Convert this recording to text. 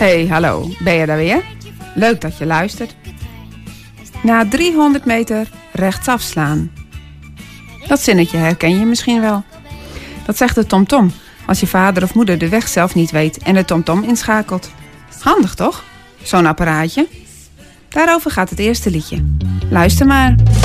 Hey, hallo, ben je daar weer? Leuk dat je luistert. Na 300 meter rechtsaf slaan. Dat zinnetje herken je misschien wel. Dat zegt de TomTom als je vader of moeder de weg zelf niet weet en de TomTom inschakelt. Handig toch? Zo'n apparaatje. Daarover gaat het eerste liedje. Luister maar.